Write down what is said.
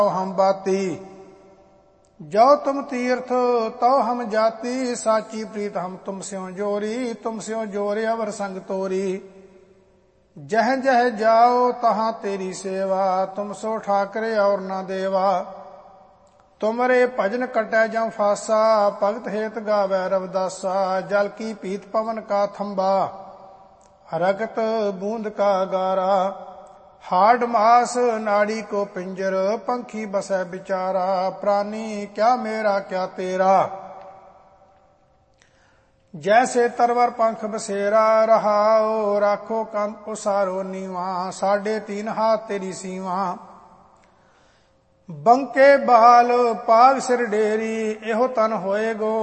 हम बाती। जो तुम तीर्थ तो हम जाति, साची प्रीत हम तुम स्यों जोरी। तुम स्यों जोरे अवर संग तोरी, जह जह जाओ तहाँ तेरी सेवा। तुम सो ठाकरे और न देवा, तुमरे भजन कटै जम फासा। भगत हेत गावै रविदासा, जल की पीत पवन का थंबा। रगत बूंद का गारा, हाड मास नाड़ी को पिंजर। पंखी बसै बिचारा, प्राणी क्या मेरा क्या तेरा। जैसे तरवर पंख बसेरा, रहाओ राखो कंत उसारो नीवा। 3.5 हाथ तेरी सीवा, बंके बाल पाग सिर डेरी। एहो तन होए गो